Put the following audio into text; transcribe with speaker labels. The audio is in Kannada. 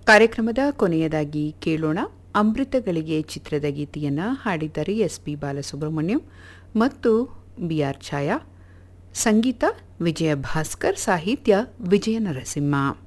Speaker 1: ಕಾರ್ಯಕ್ರಮದ ಕೊನೆಯದಾಗಿ ಕೇಳೋಣ ಅಮೃತಗಳಿಗೆ ಚಿತ್ರದ ಗೀತೆಯನ್ನು ಹಾಡಿದ್ದಾರೆ ಎಸ್.ಪಿ. ಬಾಲಸುಬ್ರಹ್ಮಣ್ಯಂ ಮತ್ತು ಬಿ.ಆರ್. ಛಾಯಾ. ಸಂಗೀತ ವಿಜಯ ಭಾಸ್ಕರ್, ಸಾಹಿತ್ಯ ವಿಜಯ ನರಸಿಂಹ.